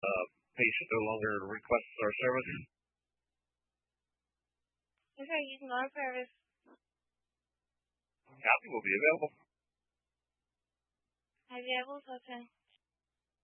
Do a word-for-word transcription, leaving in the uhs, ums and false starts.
uh, patient no longer requests our service, If you're using our service, copy will be available. available, okay.